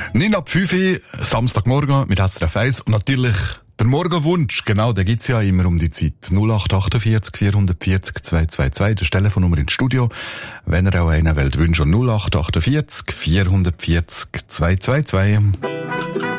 9 ab 5 Uhr, Samstagmorgen mit SRF 1 und natürlich der Morgenwunsch, genau, der gibt's ja immer um die Zeit. 0848 440 222, das Telefonnummer ins Studio. Wenn ihr auch einen wollt wünschen, 0848 440 222.